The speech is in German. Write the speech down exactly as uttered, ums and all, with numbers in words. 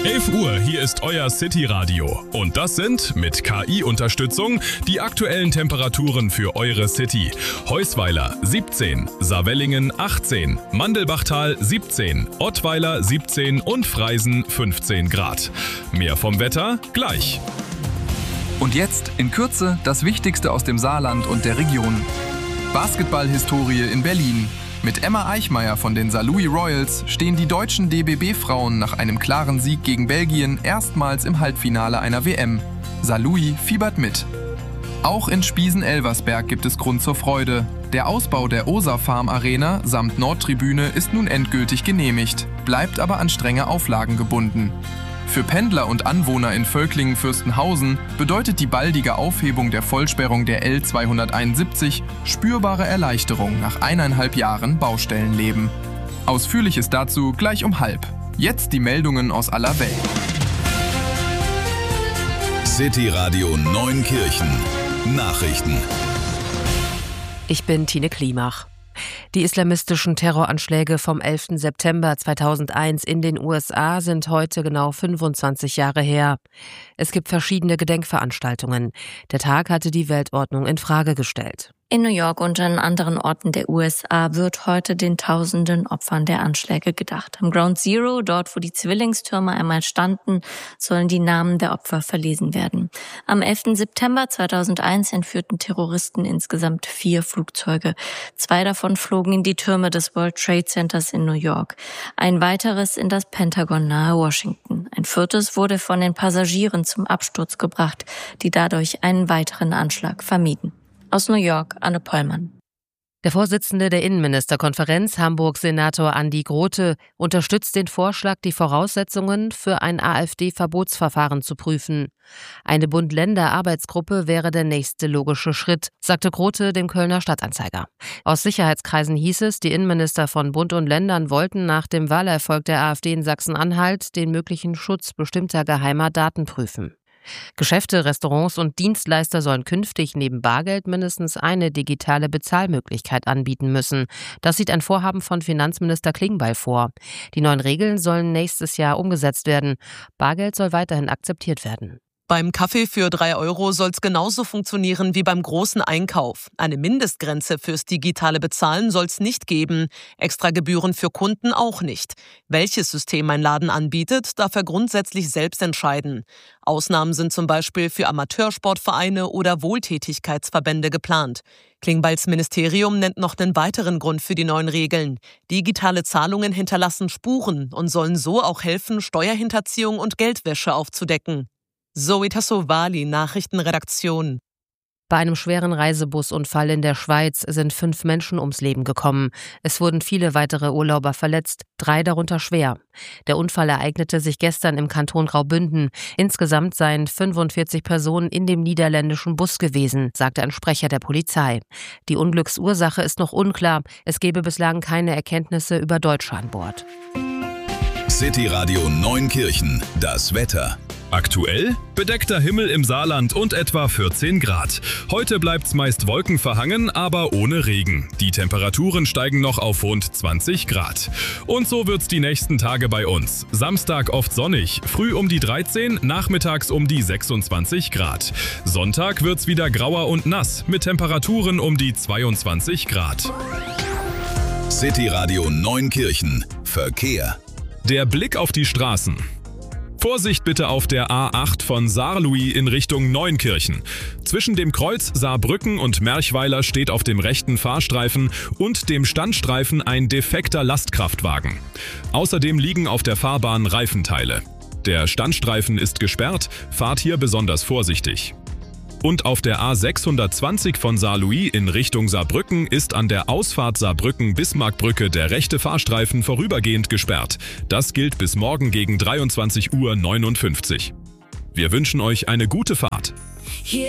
elf Uhr, hier ist euer City-Radio. Und das sind, mit K I-Unterstützung, die aktuellen Temperaturen für eure City. Heusweiler siebzehn, Saarwellingen achtzehn, Mandelbachtal siebzehn, Ottweiler siebzehn und Freisen fünfzehn Grad. Mehr vom Wetter gleich. Und jetzt in Kürze das Wichtigste aus dem Saarland und der Region. Basketball-Historie in Berlin. Mit Emma Eichmeyer von den Saarlouis Royals stehen die deutschen D B B-Frauen nach einem klaren Sieg gegen Belgien erstmals im Halbfinale einer W M. Saarlouis fiebert mit. Auch in Spiesen-Elversberg gibt es Grund zur Freude. Der Ausbau der Osa Farm Arena samt Nordtribüne ist nun endgültig genehmigt, bleibt aber an strenge Auflagen gebunden. Für Pendler und Anwohner in Völklingen-Fürstenhausen bedeutet die baldige Aufhebung der Vollsperrung der L zweihunderteinundsiebzig spürbare Erleichterung nach eineinhalb Jahren Baustellenleben. Ausführliches dazu gleich um halb. Jetzt die Meldungen aus aller Welt. City Radio Neunkirchen. Nachrichten. Ich bin Tine Klimach. Die islamistischen Terroranschläge vom elften September zweitausendeins in den U S A sind heute genau fünfundzwanzig Jahre her. Es gibt verschiedene Gedenkveranstaltungen. Der Tag hatte die Weltordnung in Frage gestellt. In New York und an anderen Orten der U S A wird heute den tausenden Opfern der Anschläge gedacht. Am Ground Zero, dort wo die Zwillingstürme einmal standen, sollen die Namen der Opfer verlesen werden. Am elften September zweitausendeins entführten Terroristen insgesamt vier Flugzeuge. Zwei davon flogen in die Türme des World Trade Centers in New York. Ein weiteres in das Pentagon nahe Washington. Ein viertes wurde von den Passagieren zum Absturz gebracht, die dadurch einen weiteren Anschlag vermieden. Aus New York, Anne Pollmann. Der Vorsitzende der Innenministerkonferenz, Hamburg-Senator Andi Grote, unterstützt den Vorschlag, die Voraussetzungen für ein AfD-Verbotsverfahren zu prüfen. Eine Bund-Länder-Arbeitsgruppe wäre der nächste logische Schritt, sagte Grote dem Kölner Stadtanzeiger. Aus Sicherheitskreisen hieß es, die Innenminister von Bund und Ländern wollten nach dem Wahlerfolg der AfD in Sachsen-Anhalt den möglichen Schutz bestimmter geheimer Daten prüfen. Geschäfte, Restaurants und Dienstleister sollen künftig neben Bargeld mindestens eine digitale Bezahlmöglichkeit anbieten müssen. Das sieht ein Vorhaben von Finanzminister Klingbeil vor. Die neuen Regeln sollen nächstes Jahr umgesetzt werden. Bargeld soll weiterhin akzeptiert werden. Beim Kaffee für drei Euro soll es genauso funktionieren wie beim großen Einkauf. Eine Mindestgrenze fürs digitale Bezahlen soll es nicht geben. Extra Gebühren für Kunden auch nicht. Welches System ein Laden anbietet, darf er grundsätzlich selbst entscheiden. Ausnahmen sind zum Beispiel für Amateursportvereine oder Wohltätigkeitsverbände geplant. Klingbeils Ministerium nennt noch einen weiteren Grund für die neuen Regeln. Digitale Zahlungen hinterlassen Spuren und sollen so auch helfen, Steuerhinterziehung und Geldwäsche aufzudecken. Zoe Tassovali, Nachrichtenredaktion. Bei einem schweren Reisebusunfall in der Schweiz sind fünf Menschen ums Leben gekommen. Es wurden viele weitere Urlauber verletzt, drei darunter schwer. Der Unfall ereignete sich gestern im Kanton Graubünden. Insgesamt seien fünfundvierzig Personen in dem niederländischen Bus gewesen, sagte ein Sprecher der Polizei. Die Unglücksursache ist noch unklar. Es gebe bislang keine Erkenntnisse über Deutsche an Bord. City Radio Neunkirchen, das Wetter. Aktuell bedeckter Himmel im Saarland und etwa vierzehn Grad. Heute bleibt's meist wolkenverhangen, aber ohne Regen. Die Temperaturen steigen noch auf rund zwanzig Grad. Und so wird's die nächsten Tage bei uns. Samstag oft sonnig, früh um die dreizehn, nachmittags um die sechsundzwanzig Grad. Sonntag wird's wieder grauer und nass mit Temperaturen um die zweiundzwanzig Grad. City Radio Neunkirchen. Verkehr. Der Blick auf die Straßen. Vorsicht bitte auf der A acht von Saarlouis in Richtung Neunkirchen. Zwischen dem Kreuz Saarbrücken und Merchweiler steht auf dem rechten Fahrstreifen und dem Standstreifen ein defekter Lastkraftwagen. Außerdem liegen auf der Fahrbahn Reifenteile. Der Standstreifen ist gesperrt, fahrt hier besonders vorsichtig. Und auf der A sechshundertzwanzig von Saarlouis in Richtung Saarbrücken ist an der Ausfahrt Saarbrücken-Bismarckbrücke der rechte Fahrstreifen vorübergehend gesperrt. Das gilt bis morgen gegen dreiundzwanzig Uhr neunundfünfzig. Wir wünschen euch eine gute Fahrt.